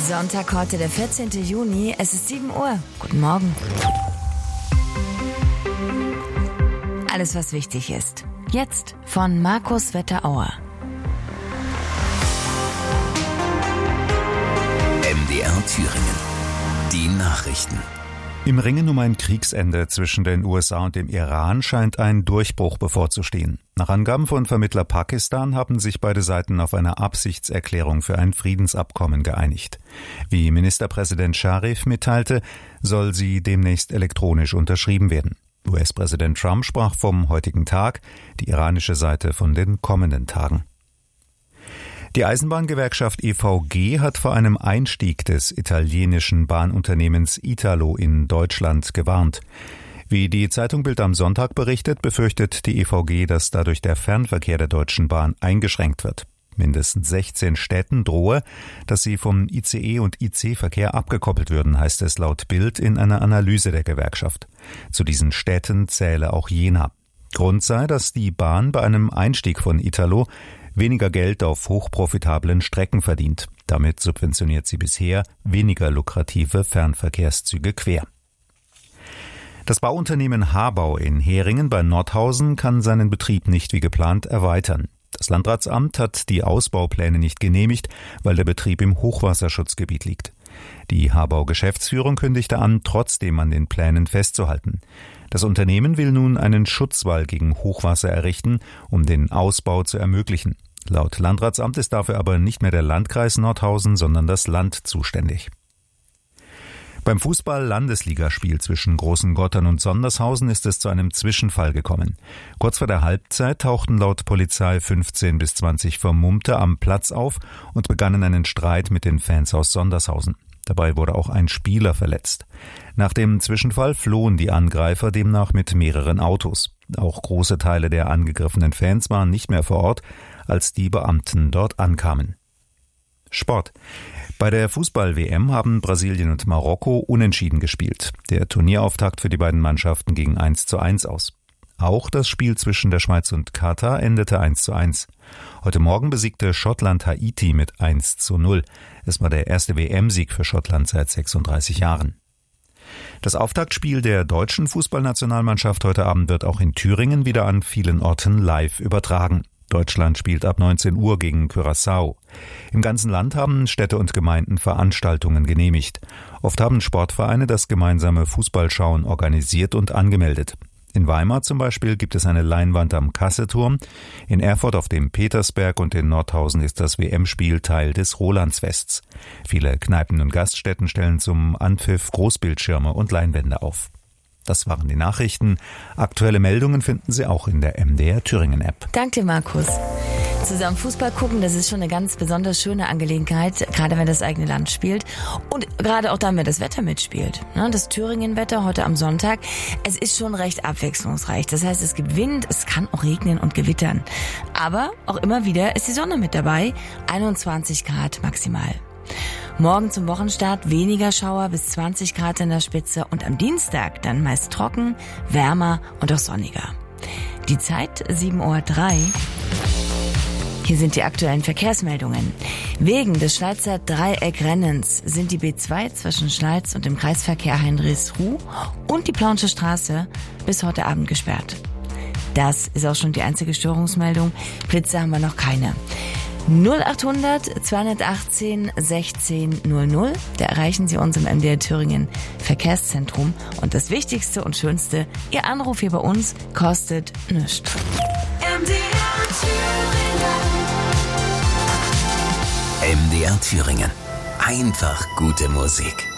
Sonntag, heute der 14. Juni, es ist 7 Uhr. Guten Morgen. Alles, was wichtig ist. Jetzt von Markus Wetterauer. MDR Thüringen. Die Nachrichten. Im Ringen um ein Kriegsende zwischen den USA und dem Iran scheint ein Durchbruch bevorzustehen. Nach Angaben von Vermittler Pakistan haben sich beide Seiten auf eine Absichtserklärung für ein Friedensabkommen geeinigt. Wie Ministerpräsident Scharif mitteilte, soll sie demnächst elektronisch unterschrieben werden. US-Präsident Trump sprach vom heutigen Tag, die iranische Seite von den kommenden Tagen. Die Eisenbahngewerkschaft EVG hat vor einem Einstieg des italienischen Bahnunternehmens Italo in Deutschland gewarnt. Wie die Zeitung Bild am Sonntag berichtet, befürchtet die EVG, dass dadurch der Fernverkehr der Deutschen Bahn eingeschränkt wird. Mindestens 16 Städten drohe, dass sie vom ICE- und IC-Verkehr abgekoppelt würden, heißt es laut Bild in einer Analyse der Gewerkschaft. Zu diesen Städten zähle auch Jena. Grund sei, dass die Bahn bei einem Einstieg von Italo weniger Geld auf hochprofitablen Strecken verdient. Damit subventioniert sie bisher weniger lukrative Fernverkehrszüge quer. Das Bauunternehmen Habau in Heringen bei Nordhausen kann seinen Betrieb nicht wie geplant erweitern. Das Landratsamt hat die Ausbaupläne nicht genehmigt, weil der Betrieb im Hochwasserschutzgebiet liegt. Die Habau-Geschäftsführung kündigte an, trotzdem an den Plänen festzuhalten. Das Unternehmen will nun einen Schutzwall gegen Hochwasser errichten, um den Ausbau zu ermöglichen. Laut Landratsamt ist dafür aber nicht mehr der Landkreis Nordhausen, sondern das Land zuständig. Beim Fußball-Landesligaspiel zwischen Großengottern und Sondershausen ist es zu einem Zwischenfall gekommen. Kurz vor der Halbzeit tauchten laut Polizei 15 bis 20 Vermummte am Platz auf und begannen einen Streit mit den Fans aus Sondershausen. Dabei wurde auch ein Spieler verletzt. Nach dem Zwischenfall flohen die Angreifer demnach mit mehreren Autos. Auch große Teile der angegriffenen Fans waren nicht mehr vor Ort, als die Beamten dort ankamen. Sport. Bei der Fußball-WM haben Brasilien und Marokko unentschieden gespielt. Der Turnierauftakt für die beiden Mannschaften ging 1:1 aus. Auch das Spiel zwischen der Schweiz und Katar endete 1:1. Heute Morgen besiegte Schottland Haiti mit 1:0. Es war der erste WM-Sieg für Schottland seit 36 Jahren. Das Auftaktspiel der deutschen Fußballnationalmannschaft heute Abend wird auch in Thüringen wieder an vielen Orten live übertragen. Deutschland spielt ab 19 Uhr gegen Curaçao. Im ganzen Land haben Städte und Gemeinden Veranstaltungen genehmigt. Oft haben Sportvereine das gemeinsame Fußballschauen organisiert und angemeldet. In Weimar zum Beispiel gibt es eine Leinwand am Kasseturm, in Erfurt auf dem Petersberg und in Nordhausen ist das WM-Spiel Teil des Rolandsfests. Viele Kneipen und Gaststätten stellen zum Anpfiff Großbildschirme und Leinwände auf. Das waren die Nachrichten. Aktuelle Meldungen finden Sie auch in der MDR Thüringen App. Danke dir, Markus. Zusammen Fußball gucken, das ist schon eine ganz besonders schöne Angelegenheit, gerade wenn das eigene Land spielt und gerade auch dann, wenn das Wetter mitspielt. Das Thüringen-Wetter heute am Sonntag, es ist schon recht abwechslungsreich. Das heißt, es gibt Wind, es kann auch regnen und gewittern. Aber auch immer wieder ist die Sonne mit dabei, 21 Grad maximal. Morgen zum Wochenstart weniger Schauer bis 20 Grad in der Spitze und am Dienstag dann meist trocken, wärmer und auch sonniger. Die Zeit 7:03 Uhr. Hier sind die aktuellen Verkehrsmeldungen. Wegen des Schleizer Dreieckrennens sind die B2 zwischen Schleiz und dem Kreisverkehr Heinrichsruh und die Plaunsche Straße bis heute Abend gesperrt. Das ist auch schon die einzige Störungsmeldung. Blitze haben wir noch keine. 0800 218 16 00. Da erreichen Sie uns im MDR Thüringen Verkehrszentrum. Und das Wichtigste und Schönste, Ihr Anruf hier bei uns kostet nichts. MDR Thüringen. Einfach gute Musik.